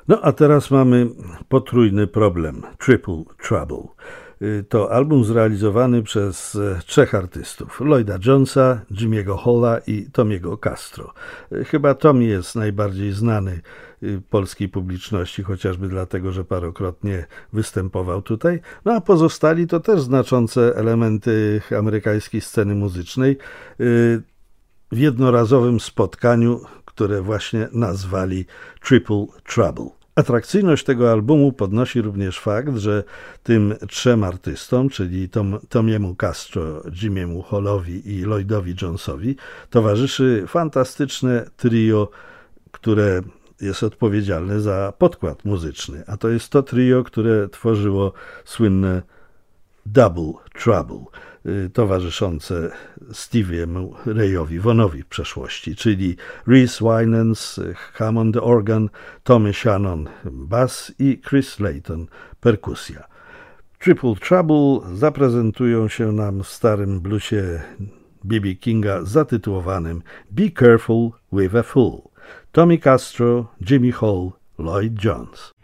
No a teraz mamy potrójny problem, Triple Trouble. To album zrealizowany przez trzech artystów, Lloyda Jonesa, Jimmy'ego Halla i Tommy'ego Castro. Chyba Tommy jest najbardziej znany polskiej publiczności, chociażby dlatego, że parokrotnie występował tutaj. No a pozostali to też znaczące elementy amerykańskiej sceny muzycznej w jednorazowym spotkaniu, które właśnie nazwali Triple Trouble. Atrakcyjność tego albumu podnosi również fakt, że tym trzem artystom, czyli Tommy'emu Castro, Jimmy'emu Hallowi i Lloydowi Jonesowi, towarzyszy fantastyczne trio, które jest odpowiedzialne za podkład muzyczny, a to jest to trio, które tworzyło słynne Double Trouble, towarzyszące Stevie'emu Rayowi Vaughanowi w przeszłości, czyli Reese Winans, Hammond organ, Tommy Shannon bass i Chris Layton perkusja. Triple Trouble zaprezentują się nam w starym bluesie B.B. Kinga zatytułowanym Be Careful with a Fool. Tommy Castro, Jimmy Hall, Lloyd Jones.